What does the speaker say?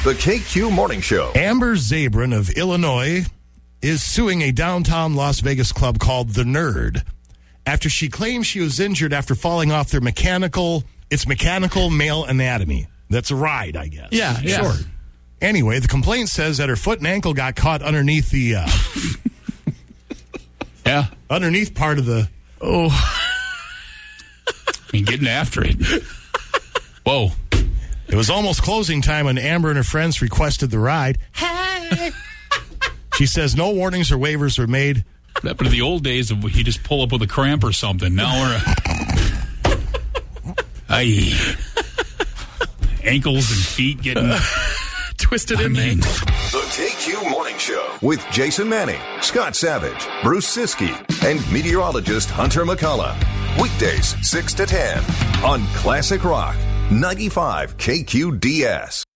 The KQ Morning Show. Amber Zabrin of Illinois is suing a downtown Las Vegas club called The Nerd after she claims she was injured after falling off their mechanical male anatomy. That's a ride, I guess. Yeah. Sure. Anyway, the complaint says that her foot and ankle got caught underneath the underneath part of the getting after it. Whoa. It was almost closing time when Amber and her friends requested the ride. Hey. She says no warnings or waivers were made. But in the old days, he just pull up with a cramp or something. Now we're ankles and feet getting twisted in there. The KQ Morning Show with Jason Manning, Scott Savage, Bruce Siskey, and meteorologist Hunter McCullough. Weekdays 6 to 10 on Classic Rock 95 KQDS.